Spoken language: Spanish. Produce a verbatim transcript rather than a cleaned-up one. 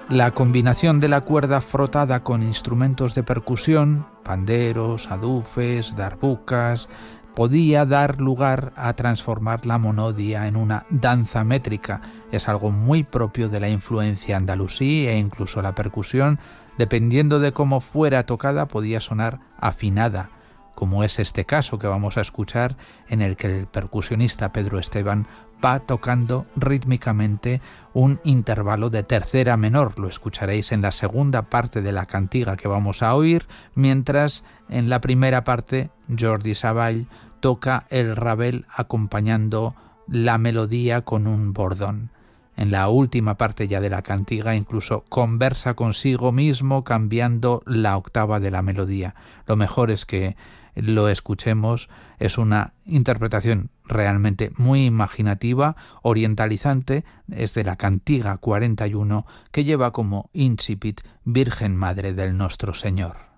La combinación de la cuerda frotada con instrumentos de percusión, panderos, adufes, darbucas, podía dar lugar a transformar la monodia en una danza métrica. Es algo muy propio de la influencia andalusí e incluso la percusión, dependiendo de cómo fuera tocada, podía sonar afinada, como es este caso que vamos a escuchar, en el que el percusionista Pedro Esteban va tocando rítmicamente un intervalo de tercera menor. Lo escucharéis en la segunda parte de la cantiga que vamos a oír, mientras en la primera parte Jordi Savall toca el rabel acompañando la melodía con un bordón. En la última parte ya de la cantiga incluso conversa consigo mismo cambiando la octava de la melodía. Lo mejor es que lo escuchemos. Es una interpretación realmente muy imaginativa, orientalizante, es de la cantiga cuarenta y uno, que lleva como incipit Virgen Madre del Nostro Señor.